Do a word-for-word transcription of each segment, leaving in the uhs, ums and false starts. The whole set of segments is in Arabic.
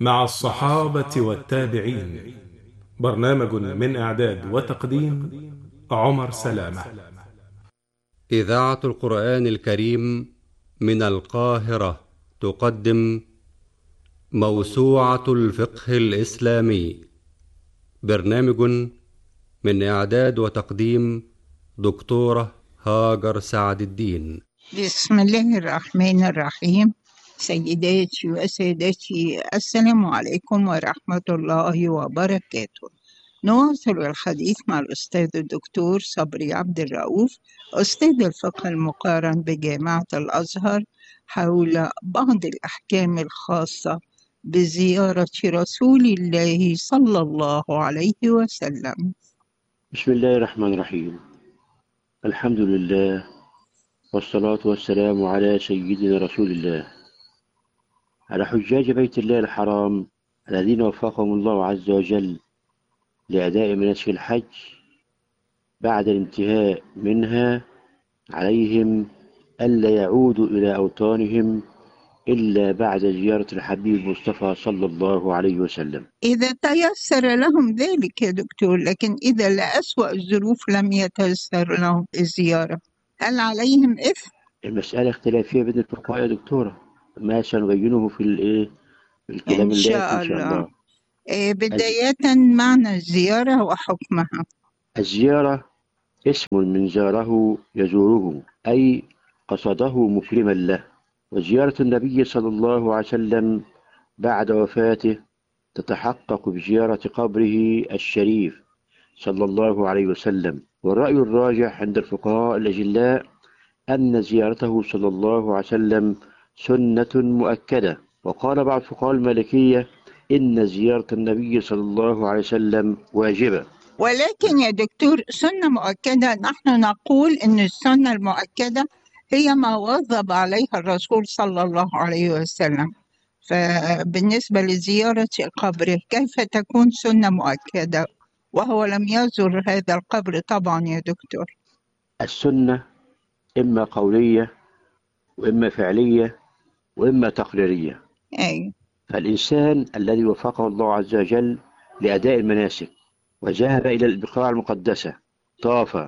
مع الصحابة والتابعين. برنامج من إعداد وتقديم عمر سلامة. إذاعة القرآن الكريم من القاهرة تقدم موسوعة الفقه الإسلامي. برنامج من إعداد وتقديم دكتورة هاجر سعد الدين. بسم الله الرحمن الرحيم. سيداتي وسادتي، السلام عليكم ورحمة الله وبركاته. نواصل الحديث مع الأستاذ الدكتور صبري عبد الرؤوف، أستاذ الفقه المقارن بجامعة الأزهر، حول بعض الأحكام الخاصة بزيارة رسول الله صلى الله عليه وسلم. بسم الله الرحمن الرحيم. الحمد لله والصلاة والسلام على سيدنا رسول الله، على حجاج بيت الله الحرام الذين وفقهم الله عز وجل لأداء مناسك الحج. بعد الانتهاء منها عليهم ألا يعودوا إلى أوطانهم إلا بعد زيارة الحبيب المصطفى صلى الله عليه وسلم، إذا تيسر لهم ذلك يا دكتور، لكن إذا لأسوأ الظروف لم يتيسر لهم الزيارة، هل عليهم إثم؟ المسألة اختلافية بين الفقهاء يا دكتورة، ما سنبينه في الإيه في الكلام إن اللي شاء إن شاء الله. الله. إيه بداية معنى الزيارة وحكمها؟ الزيارة اسم من زاره يزوره، أي قصده مكرما له. وزيارة النبي صلى الله عليه وسلم بعد وفاته تتحقق بزيارة قبره الشريف صلى الله عليه وسلم. والرأي الراجح عند الفقهاء الأجلاء أن زيارته صلى الله عليه وسلم سنة مؤكدة. وقال بعض فقهاء المالكية إن زيارة النبي صلى الله عليه وسلم واجبة. ولكن يا دكتور، سنة مؤكدة، نحن نقول أن السنة المؤكدة هي ما واظب عليها الرسول صلى الله عليه وسلم، فبالنسبة لزيارة قبره كيف تكون سنة مؤكدة وهو لم يزر هذا القبر طبعا يا دكتور؟ السنة إما قولية وإما فعلية وإما تقريرية. أي. فالإنسان الذي وفقه الله عز وجل لأداء المناسك وذهب إلى البقاع المقدسة، طاف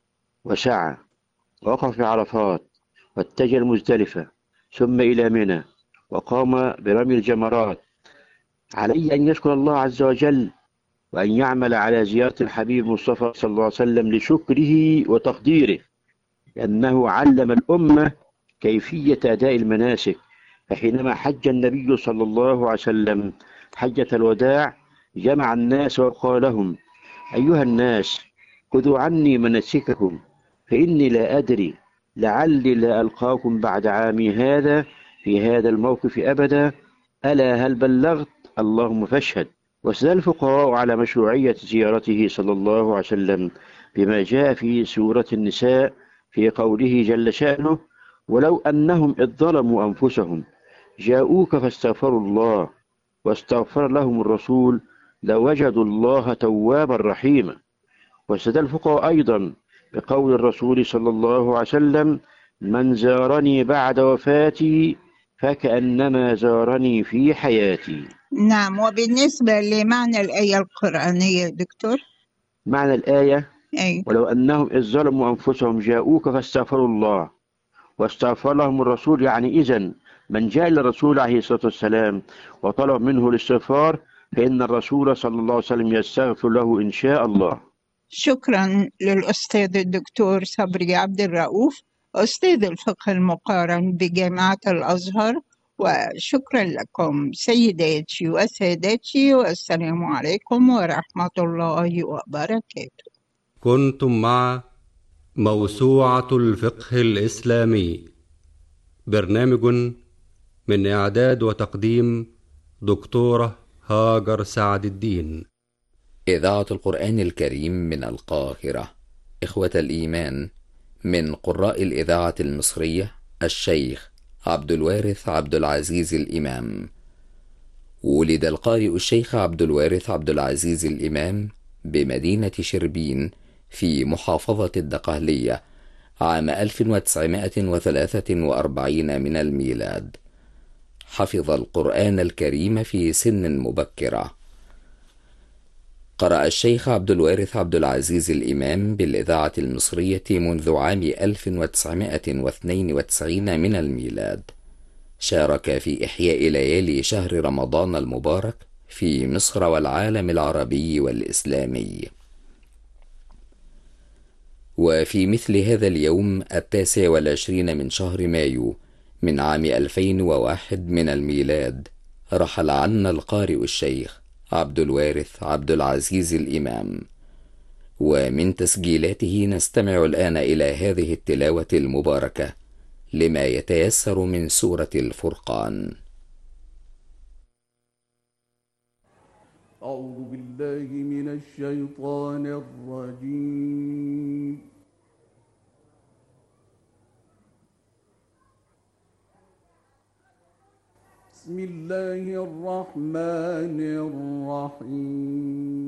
وسعى ووقف في عرفات واتجه المزدلفة ثم إلى منى وقام برمي الجمرات، عليه أن يشكر الله عز وجل وأن يعمل على زيارة الحبيب المصطفى صلى الله عليه وسلم لشكره وتقديره، لأنه علم الأمة كيفية أداء المناسك. فحينما حج النبي صلى الله عليه وسلم حجة الوداع جمع الناس وقال لهم: أيها الناس، خذوا عني مناسككم، فإني لا أدري لعلي لا ألقاكم بعد عامي هذا في هذا الموقف أبدا، ألا هل بلغت؟ اللهم فاشهد. واستدل الفقهاء على مشروعية زيارته صلى الله عليه وسلم بما جاء في سورة النساء في قوله جل شأنه: ولو أنهم إذ ظلموا أنفسهم جاءوك فاستغفروا الله واستغفر لهم الرسول لوجدوا الله توابا رحيما. واستدل الفقهاء أيضا بقول الرسول صلى الله عليه وسلم: من زارني بعد وفاتي فكأنما زارني في حياتي. نعم. وبالنسبة لمعنى الآية القرآنية دكتور؟ معنى الآية: أي. ولو أنهم إذ ظلموا أنفسهم جاءوك فاستغفروا الله واستغفر لهم الرسول، يعني إذن من جاء للرسول عليه الصلاة والسلام وطلب منه الاستغفار فإن الرسول صلى الله عليه وسلم يستغفر له إن شاء الله. شكرا للأستاذ الدكتور صبري عبد الرؤوف، أستاذ الفقه المقارن بجامعة الأزهر، وشكرا لكم سيداتي وسادتي، والسلام عليكم ورحمة الله وبركاته. كنتم مع موسوعة الفقه الإسلامي، برنامج من إعداد وتقديم دكتورة هاجر سعد الدين. إذاعة القرآن الكريم من القاهرة. إخوة الإيمان، من قراء الإذاعة المصرية الشيخ عبد الوارث عبد العزيز الإمام. ولد القارئ الشيخ عبد الوارث عبد العزيز الإمام بمدينة شربين في محافظة الدقهلية عام ألف وتسعمائة وثلاثة وأربعين من الميلاد، حفظ القرآن الكريم في سن مبكرة. قرأ الشيخ عبد الوارث عبد العزيز الإمام بالإذاعة المصرية منذ عام ألف وتسعمائة واثنين وتسعين من الميلاد. شارك في إحياء ليالي شهر رمضان المبارك في مصر والعالم العربي والإسلامي. وفي مثل هذا اليوم التاسع والعشرين من شهر مايو من عام ألفين وواحد من الميلاد رحل عنا القارئ الشيخ عبد الوارث عبد العزيز الإمام. ومن تسجيلاته نستمع الآن إلى هذه التلاوة المباركة لما يتيسر من سورة الفرقان. أعوذ بالله من الشيطان الرجيم. بسم الله الرحمن الرحيم.